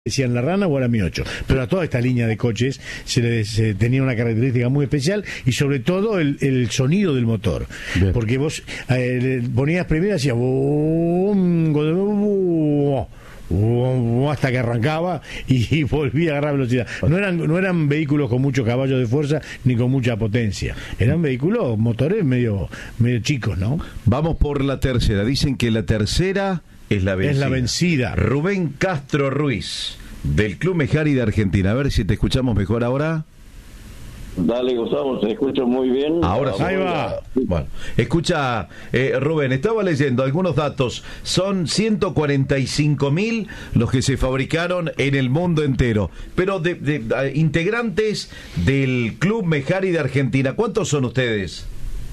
decían La Rana o era Mi 8, pero a toda esta línea de coches se tenía una característica muy especial y sobre todo el sonido del motor. Bien. Porque vos ponías primero y hacía hasta que arrancaba y volvía a agarrar velocidad. No eran vehículos con muchos caballos de fuerza ni con mucha potencia, eran vehículos, motores medio chicos, ¿no? Vamos por la tercera, dicen que la tercera es la vencida. Es la vencida. Rubén Castro Ruiz, del Club Mejari de Argentina. A ver si te escuchamos mejor ahora. Dale, Gustavo, te escucho muy bien. Ahora sí. Ahí va. Bueno, escucha, Rubén, estaba leyendo algunos datos. Son 145.000 los que se fabricaron en el mundo entero. Pero de integrantes del Club Mejari de Argentina, ¿cuántos son ustedes?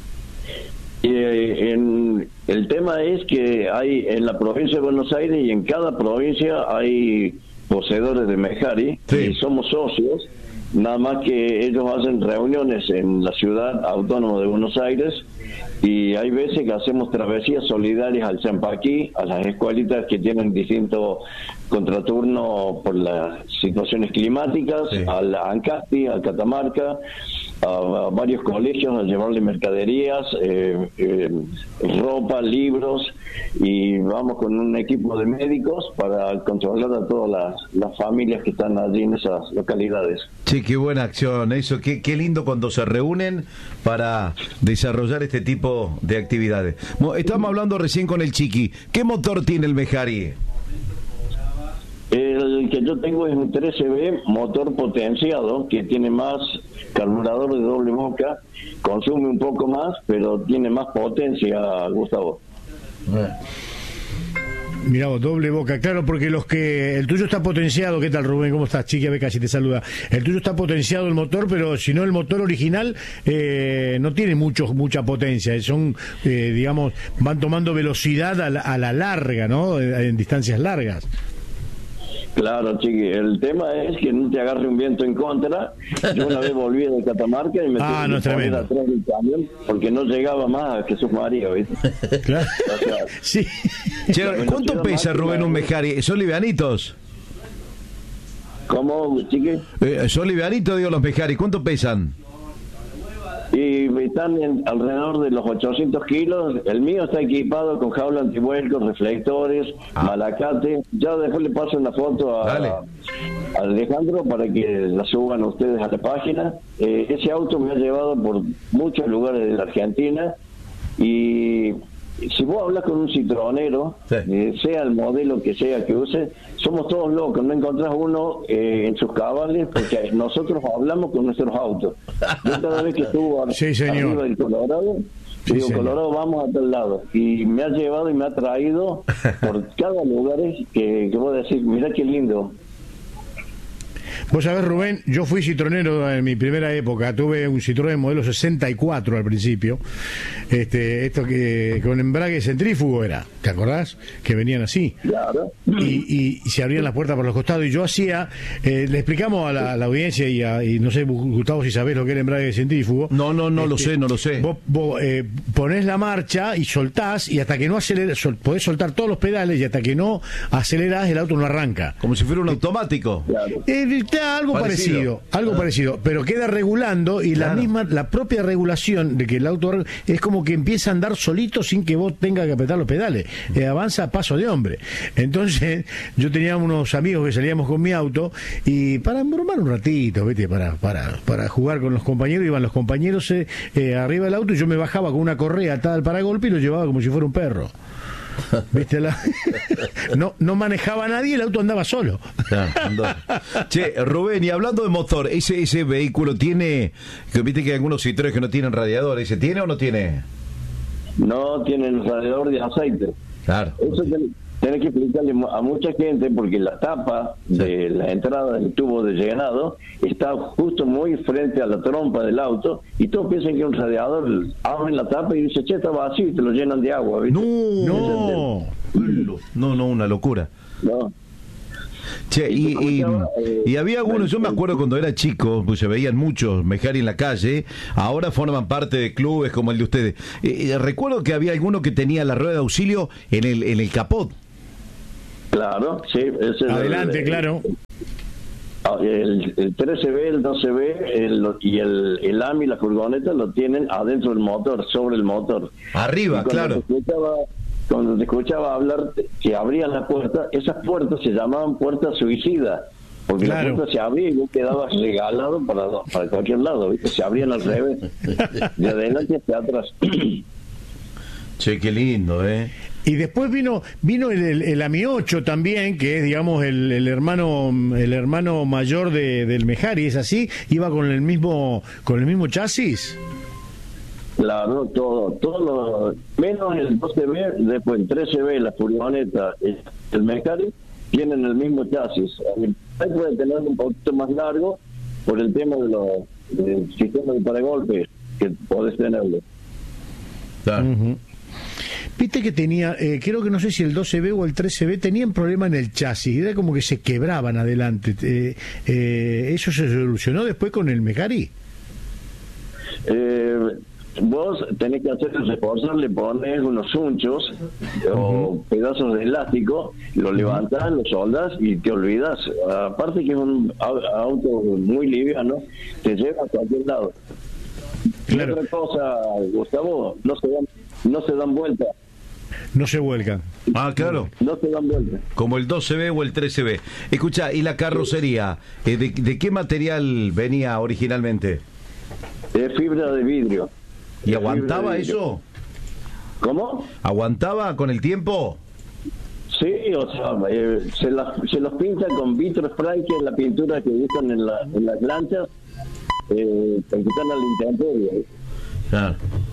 El tema es que hay en la provincia de Buenos Aires y en cada provincia hay poseedores de Mejari, sí, y somos socios, nada más que ellos hacen reuniones en la ciudad autónoma de Buenos Aires y hay veces que hacemos travesías solidarias al Champaquí, a las escuelitas que tienen distintos contraturnos por las situaciones climáticas, sí, al Ancasti, al Catamarca, a varios colegios a llevarle mercaderías, ropa, libros, y vamos con un equipo de médicos para controlar a todas las familias que están allí en esas localidades. Sí, qué buena acción, eso, qué lindo cuando se reúnen para desarrollar este tipo de actividades. Estamos hablando recién con el Chiqui. ¿Qué motor tiene el Mejari? El que yo tengo es un 13B, motor potenciado, que tiene más carburador de doble boca, consume un poco más, pero tiene más potencia, Gustavo. Mirá vos, doble boca, claro, porque el tuyo está potenciado. ¿Qué tal, Rubén? ¿Cómo estás? Chiqui Beca, si te saluda. El tuyo está potenciado el motor, pero si no, el motor original no tiene mucha potencia. Son, digamos, van tomando velocidad a la larga, ¿no? En distancias largas. Claro, Chiqui, el tema es que no te agarre un viento en contra. Yo una vez volví de Catamarca y me tuve que poner atrás del camión porque no llegaba más a Jesús María, ¿viste? Claro. O sea, sí. Che, ¿cuánto pesa, Rubén, un Mejari? ¿Son livianitos? ¿Cómo, Chiqui? Son livianitos, digo, los Mejari. ¿Cuánto pesan? Y están alrededor de los 800 kilos. El mío está equipado con jaula antivuelcos, reflectores, malacate. Ya después le paso una foto a Alejandro para que la suban ustedes a la página. Ese auto me ha llevado por muchos lugares de la Argentina y si vos hablas con un citronero, sí, sea el modelo que sea que use, somos todos locos, no encontrás uno en sus cabales, porque nosotros hablamos con nuestros autos. Yo cada vez que estuvo arriba del Colorado, sí, digo, señor, Colorado, vamos a tal lado, y me ha llevado y me ha traído por cada lugar que vos decís, mirá qué lindo. Vos sabés, Rubén, yo fui citronero en mi primera época, tuve un Citroën modelo 64 al principio, esto que con embrague centrífugo era, ¿te acordás? Que venían así, claro, y se abrían las puertas por los costados, y yo hacía, le explicamos a la audiencia y no sé, Gustavo, si sabés lo que es el embrague centrífugo. No lo sé. Vos ponés la marcha y soltás, y hasta que no acelerás, podés soltar todos los pedales, y hasta que no acelerás, el auto no arranca. Como si fuera un automático. Claro. Algo parecido, pero queda regulando y claro, la propia regulación de que el auto es como que empieza a andar solito sin que vos tengas que apretar los pedales, avanza a paso de hombre. Entonces yo tenía unos amigos que salíamos con mi auto y para embromar un ratito, ¿viste? Para jugar con los compañeros, iban los compañeros arriba del auto y yo me bajaba con una correa atada al paragolpe y lo llevaba como si fuera un perro. ¿Viste? No manejaba a nadie, el auto andaba solo. Che, Rubén, y hablando de motor, ese vehículo tiene, viste que hay algunos Citroën que no tienen radiador, ¿ese tiene o no tiene? No tiene el radiador de aceite. Claro. Eso tenés que explicarle a mucha gente porque la tapa de la entrada del tubo de llenado está justo muy frente a la trompa del auto y todos piensan que un radiador, abren la tapa y dicen, che, está vacío, y te lo llenan de agua, ¿viste? No, una locura. No. Che, y había algunos, yo me acuerdo cuando era chico, pues se veían muchos Mejari en la calle, ahora forman parte de clubes como el de ustedes. Recuerdo que había alguno que tenía la rueda de auxilio en el capot. Claro, sí. Adelante, claro. El 13B, el 12B y el AMI, la furgoneta, lo tienen adentro del motor, sobre el motor. Arriba, claro. Cuando te escuchaba hablar que abrían la puerta, esas puertas se llamaban puertas suicidas, porque la puerta se abría y no quedaba regalado para cualquier lado, ¿viste? Se abrían al revés, de adelante hacia atrás. Che, qué lindo, ¿eh? Y después vino el AMI 8 también, que es, digamos, el hermano mayor del Mejari, ¿es así? ¿Iba con el mismo chasis? Claro, todo menos el 12B, después el 13B, la furgoneta, el Mejari, tienen el mismo chasis. Ahí puede tener un poquito más largo por el tema del sistema de paragolpes que podés tenerlo. Claro. Viste que tenía, creo que no sé si el 12B o el 13B tenían problema en el chasis, era como que se quebraban adelante. ¿Eso se solucionó después con el Mejari? Vos tenés que hacer el reforzar, le pones unos unchos o pedazos de elástico, lo levantás, lo soldas y te olvidas. Aparte que es un auto muy liviano, te lleva a cualquier lado. Claro. Y otra cosa, Gustavo, no se dan vuelta. No se vuelcan. Ah, claro. No se dan vuelta. Como el 12B o el 13B. Escucha, ¿y la carrocería? ¿De qué material venía originalmente? De fibra de vidrio. ¿Y aguantaba eso? ¿Cómo? ¿Aguantaba con el tiempo? Sí, o sea, se los pinta con vitro spray, que es la pintura que usan en las lanchas, que están al intemperie. Claro.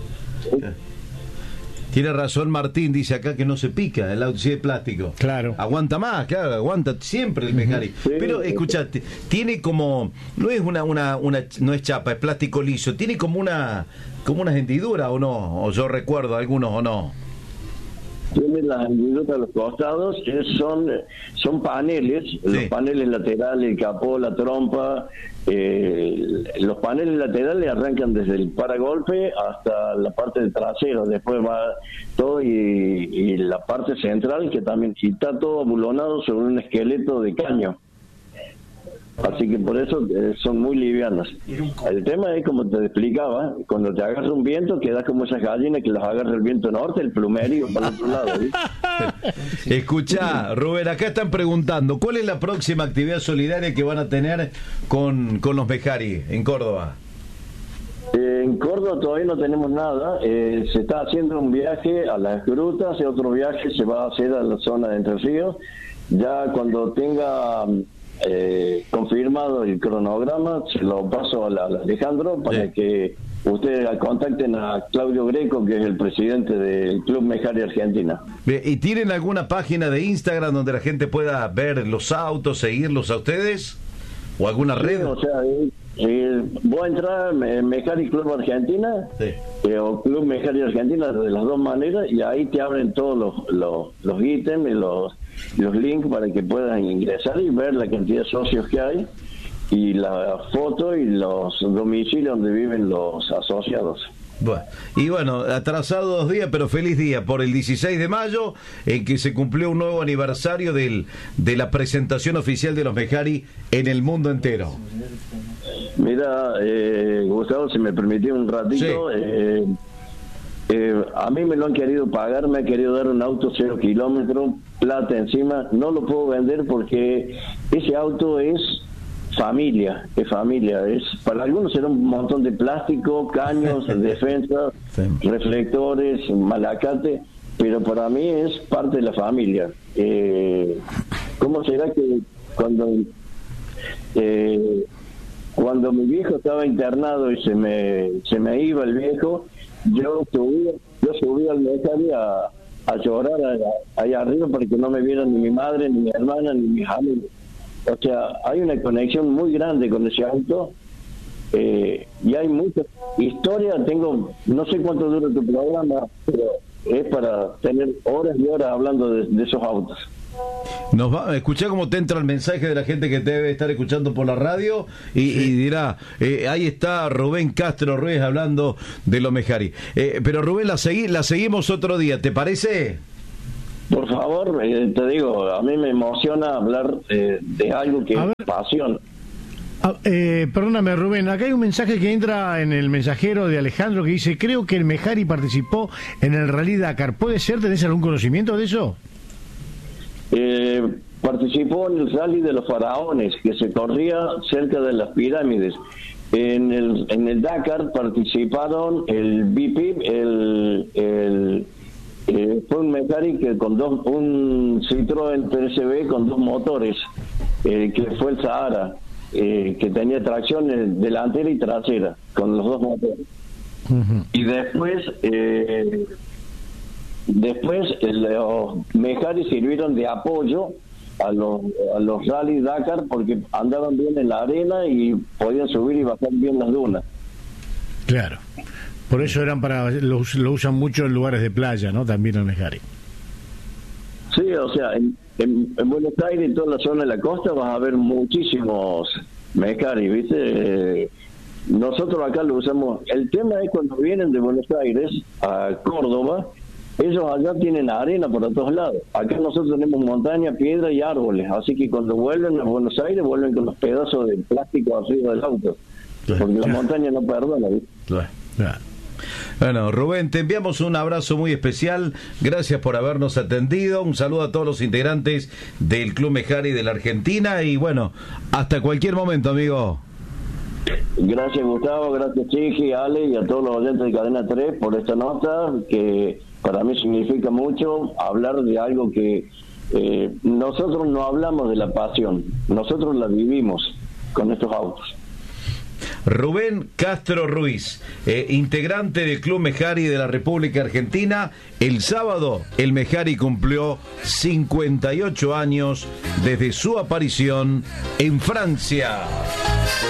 Tiene razón Martín, dice acá que no se pica el auto, si es plástico. Claro. Aguanta más, claro, aguanta siempre el Mejari. Sí, pero escuchate, tiene como, no es no es chapa, es plástico liso, tiene como unas hendiduras o no, o yo recuerdo algunos o no. Tiene las hendiduras a los costados, que son paneles, sí. Los paneles laterales, el capó, la trompa, los paneles laterales arrancan desde el paragolpe hasta la parte del trasero, después va todo y la parte central, que también está todo abulonado sobre un esqueleto de caño. Así que por eso son muy livianas. El tema es, como te explicaba, cuando te agarra un viento, quedas como esas gallinas que las agarra el viento norte, el plumerio para el otro lado. Escuchá, Rubén, acá están preguntando, ¿cuál es la próxima actividad solidaria que van a tener con los Mejari en Córdoba? En Córdoba todavía no tenemos nada. Se está haciendo un viaje a las grutas, y otro viaje se va a hacer a la zona de Entre Ríos. Ya cuando tenga confirmado el cronograma, se lo paso a Alejandro para que ustedes contacten a Claudio Greco, que es el presidente del Club Mejari Argentina. ¿Y tienen alguna página de Instagram donde la gente pueda ver los autos, seguirlos a ustedes? ¿O alguna red? O sea, voy a entrar en Mejari Club Argentina, o Club Mejari Argentina, de las dos maneras, y ahí te abren todos los ítems y los links para que puedan ingresar y ver la cantidad de socios que hay y la foto y los domicilios donde viven los asociados. Bueno, atrasado 2 días, pero feliz día por el 16 de mayo, en que se cumplió un nuevo aniversario de la presentación oficial de los Mejari en el mundo entero. Mira, Gustavo, si me permitís un ratito, a mí me lo han querido pagar, me ha querido dar un auto 0 kilómetros, plata encima, no lo puedo vender porque ese auto es familia, para algunos será un montón de plástico, caños, defensas, reflectores, malacate, pero para mí es parte de la familia. ¿Cómo será que cuando mi viejo estaba internado y se me iba el viejo, yo subí al Mejari a llorar allá arriba para que no me vieran ni mi madre, ni mi hermana, ni mis amigos? O sea, hay una conexión muy grande con ese auto, y hay mucha historia. Tengo, no sé cuánto dura tu programa, pero es para tener horas y horas hablando de esos autos. Escuchá cómo te entra el mensaje de la gente que te debe estar escuchando por la radio y dirá, ahí está Rubén Castro Ruiz hablando de los Mejari. Pero Rubén, la seguimos otro día, ¿te parece? Por favor, te digo, a mí me emociona hablar de algo que es pasión. Perdóname, Rubén, acá hay un mensaje que entra en el mensajero de Alejandro que dice: creo que el Mejari participó en el Rally Dakar. ¿Puede ser? ¿Tenés algún conocimiento de eso? Participó en el Rally de los Faraones, que se corría cerca de las pirámides. En el Dakar participaron el BPIP, fue un Mejari que con un Citroën TSB con 2 motores, que fue el Sahara, que tenía tracción delantera y trasera, con los 2 motores. Uh-huh. Y después los Mejaris sirvieron de apoyo a los Rally Dakar porque andaban bien en la arena y podían subir y bajar bien las dunas. Claro. Por eso lo usan mucho en lugares de playa, ¿no? También el Mejari. Sí, o sea, en Buenos Aires, en toda la zona de la costa, vas a ver muchísimos Mejari, ¿viste? Nosotros acá lo usamos. El tema es cuando vienen de Buenos Aires a Córdoba, ellos allá tienen arena por todos lados. Acá nosotros tenemos montaña, piedra y árboles, así que cuando vuelven a Buenos Aires, vuelven con los pedazos de plástico arriba del auto, porque la montaña no perdona, ¿viste? Claro. Bueno, Rubén, te enviamos un abrazo muy especial. Gracias por habernos atendido. Un saludo a todos los integrantes del Club Mejari de la Argentina. Y bueno, hasta cualquier momento, amigo. Gracias, Gustavo. Gracias, Chiqui, Ale y a todos los oyentes de Cadena 3 por esta nota, que para mí significa mucho hablar de algo que nosotros no hablamos de la pasión. Nosotros la vivimos con estos autos. Rubén Castro Ruiz, integrante del Club Mejari de la República Argentina. El sábado el Mejari cumplió 58 años desde su aparición en Francia.